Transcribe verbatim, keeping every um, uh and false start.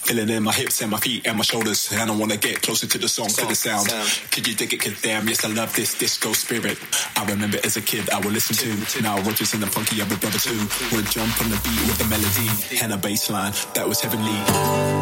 Feeling in my hips and my feet and my shoulders. And I wanna get closer to the song, to the sound. Could you dig it? Cause damn, yes, I love this disco spirit. I remember as a kid I would listen to. Now Rogers and the funky other brother too would jump on the beat with the melody and a bass line that was heavenly.